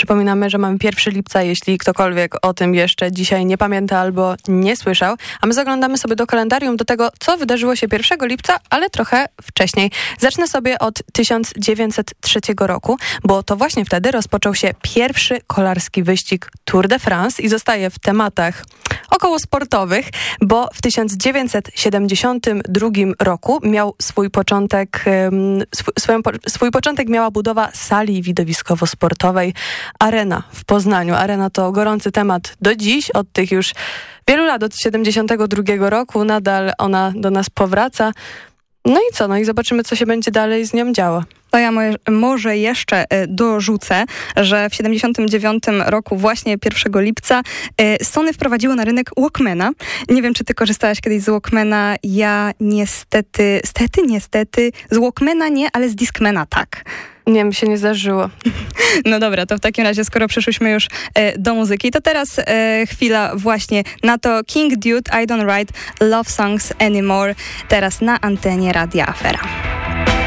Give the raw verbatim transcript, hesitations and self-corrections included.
Przypominamy, że mamy pierwszego lipca, jeśli ktokolwiek o tym jeszcze dzisiaj nie pamięta albo nie słyszał. A my zaglądamy sobie do kalendarium, do tego, co wydarzyło się pierwszego lipca, ale trochę wcześniej. Zacznę sobie od tysiąc dziewięćset trzeciego roku, bo to właśnie wtedy rozpoczął się pierwszy kolarski wyścig Tour de France i zostaje w tematach około sportowych, bo w tysiąc dziewięćset siedemdziesiątym drugim roku miał swój początek, swój, swoją, swój początek miała budowa sali widowiskowo-sportowej Arena w Poznaniu. Arena to gorący temat do dziś, od tych już wielu lat, od siedemdziesiątego drugiego roku nadal ona do nas powraca. No i co? No i zobaczymy, co się będzie dalej z nią działo. To ja może jeszcze dorzucę, że w siedemdziesiątym dziewiątym roku, właśnie pierwszego lipca, Sony wprowadziło na rynek Walkmana. Nie wiem, czy ty korzystałaś kiedyś z Walkmana. Ja niestety, stety, niestety, z Walkmana nie, ale z Discmana tak. Nie, mi się nie zdarzyło. No dobra, to w takim razie, skoro przeszłyśmy już e, do muzyki, to teraz e, chwila właśnie na to King Dude, I Don't Write Love Songs Anymore, teraz na antenie Radia Afera.